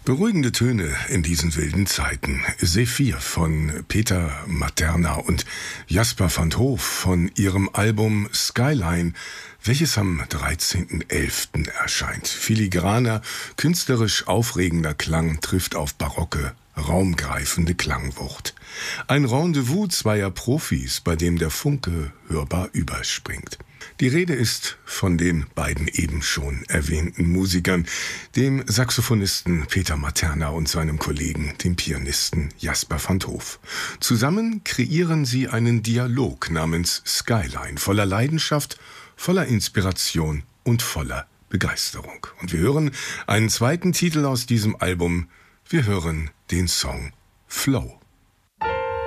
Beruhigende Töne in diesen wilden Zeiten. Sephir von Peter Materna und Jasper van 't Hof von ihrem Album Skyline, welches am 13.11. erscheint. Filigraner, künstlerisch aufregender Klang trifft auf barocke, raumgreifende Klangwucht. Ein Rendezvous zweier Profis, bei dem der Funke hörbar überspringt. Die Rede ist von den beiden eben schon erwähnten Musikern, dem Saxophonisten Peter Materna und seinem Kollegen, dem Pianisten Jasper van 't Hof. Zusammen kreieren sie einen Dialog namens Skyline, voller Leidenschaft, voller Inspiration und voller Begeisterung. Und wir hören einen zweiten Titel aus diesem Album. Wir hören den Song Flow.